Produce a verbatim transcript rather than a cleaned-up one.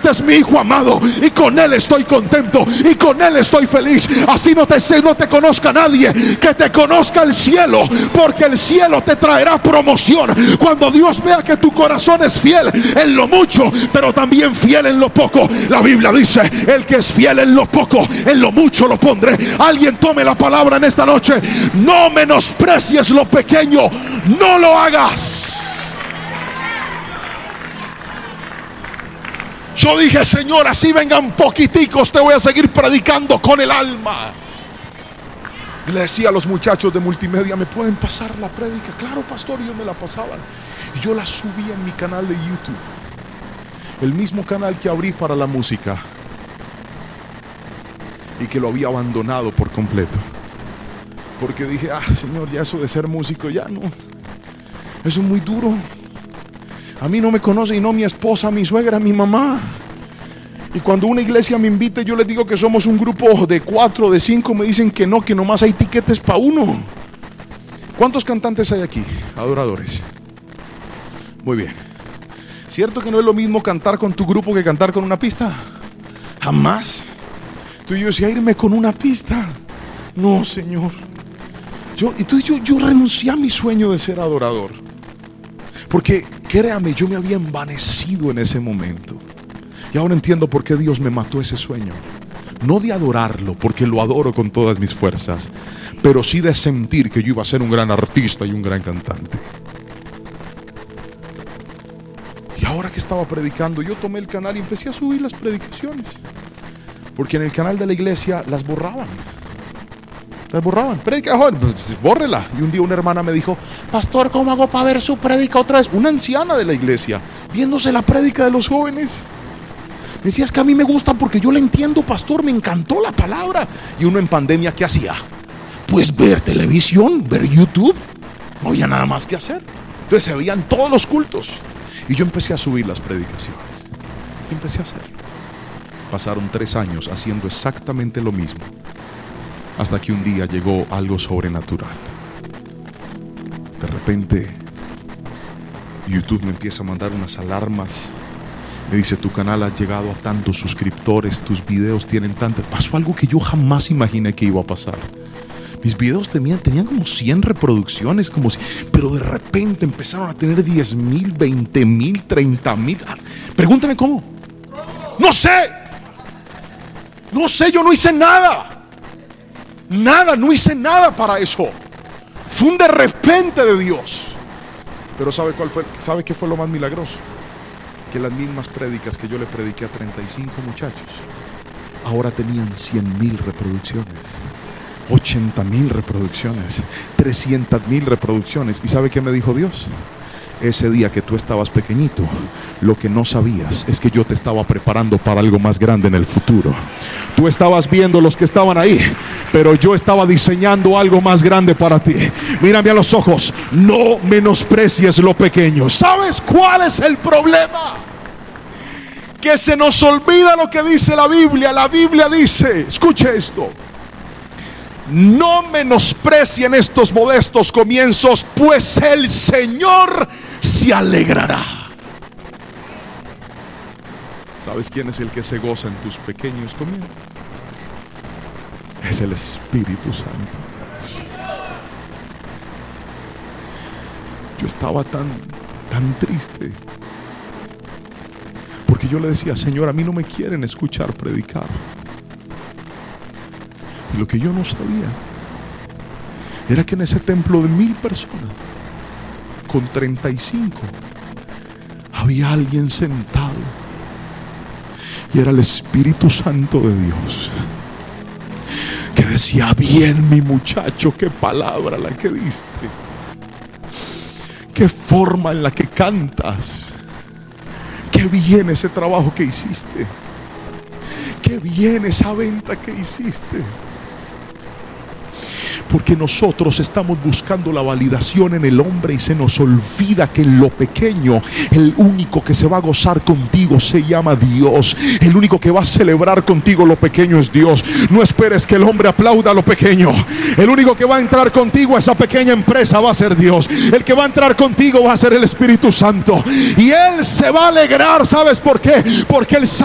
este es mi hijo amado y con él estoy contento y con él estoy feliz. Así no te sé, no te conozca nadie, que te conozca el cielo, porque el cielo te traerá promoción cuando Dios vea que tu corazón es fiel en lo mucho, pero también fiel en lo poco. La Biblia dice: el que es fiel en lo poco, en lo mucho lo pondré. Alguien tome la palabra en esta noche. No menosprecies lo pequeño, no lo hagas. Yo dije: Señor, así vengan poquiticos, te voy a seguir predicando con el alma. Y le decía a los muchachos de multimedia: ¿me pueden pasar la prédica? Claro, pastor. Y ellos me la pasaban y yo la subía en mi canal de YouTube, el mismo canal que abrí para la música y que lo había abandonado por completo, porque dije: ah, Señor, ya eso de ser músico, ya no, eso es muy duro. A mí no me conoce, y no mi esposa, mi suegra, mi mamá. Y cuando una iglesia me invita, yo les digo que somos un grupo de cuatro, de cinco, me dicen que no, que nomás hay tiquetes para uno. ¿Cuántos cantantes hay aquí? Adoradores. Muy bien. ¿Cierto que no es lo mismo cantar con tu grupo que cantar con una pista? Jamás. Entonces yo decía: irme con una pista, no, Señor. Yo, entonces yo, yo renuncié a mi sueño de ser adorador, porque créame, yo me había envanecido en ese momento. Y ahora entiendo por qué Dios me mató ese sueño. No de adorarlo, porque lo adoro con todas mis fuerzas, pero sí de sentir que yo iba a ser un gran artista y un gran cantante. Y ahora que estaba predicando, yo tomé el canal y empecé a subir las predicaciones, porque en el canal de la iglesia las borraban. Las borraban. Predica, joven, pues, bórrela. Y un día una hermana me dijo: pastor, ¿cómo hago para ver su prédica otra vez? Una anciana de la iglesia, viéndose la prédica de los jóvenes. Me decía: es que a mí me gusta porque yo la entiendo, pastor, me encantó la palabra. Y uno en pandemia, ¿qué hacía? Pues ver televisión, ver YouTube. No había nada más que hacer. Entonces se veían todos los cultos. Y yo empecé a subir las predicaciones. Empecé a hacerlo. Pasaron tres años haciendo exactamente lo mismo, hasta que un día llegó algo sobrenatural. De repente YouTube me empieza a mandar unas alarmas. Me dice: tu canal ha llegado a tantos suscriptores, tus videos tienen tantas. Pasó algo que yo jamás imaginé que iba a pasar. Mis videos tenían, tenían como cien reproducciones, como si, pero de repente empezaron a tener diez mil, veinte mil, treinta mil. Pregúntame cómo. No sé. No sé, yo no hice nada. Nada, no hice nada para eso. Fue un de repente de Dios. Pero ¿sabe cuál fue? ¿Sabe qué fue lo más milagroso? Que las mismas prédicas que yo le prediqué a treinta y cinco muchachos ahora tenían cien mil reproducciones, ochenta mil reproducciones, trescientas mil reproducciones. ¿Y sabe qué me dijo Dios? Ese día que tú estabas pequeñito, lo que no sabías es que yo te estaba preparando para algo más grande en el futuro. Tú estabas viendo los que estaban ahí, pero yo estaba diseñando algo más grande para ti. Mírame a los ojos. No menosprecies lo pequeño. ¿Sabes cuál es el problema? Que se nos olvida lo que dice la Biblia. La Biblia dice, escuche esto: no menosprecien estos modestos comienzos, pues el Señor se alegrará. ¿Sabes quién es el que se goza en tus pequeños comienzos? Es el Espíritu Santo. Yo estaba tan, tan triste, porque yo le decía: Señor, a mí no me quieren escuchar predicar. Y lo que yo no sabía era que en ese templo de mil personas, con treinta y cinco, había alguien sentado, y era el Espíritu Santo de Dios, que decía: bien, mi muchacho, qué palabra la que diste, qué forma en la que cantas, qué bien ese trabajo que hiciste, qué bien esa venta que hiciste. Porque nosotros estamos buscando la validación en el hombre y se nos olvida que en lo pequeño el único que se va a gozar contigo se llama Dios. El único que va a celebrar contigo lo pequeño es Dios. No esperes que el hombre aplauda lo pequeño. El único que va a entrar contigo a esa pequeña empresa va a ser Dios. El que va a entrar contigo va a ser el Espíritu Santo, y Él se va a alegrar. ¿Sabes por qué? Porque Él sabe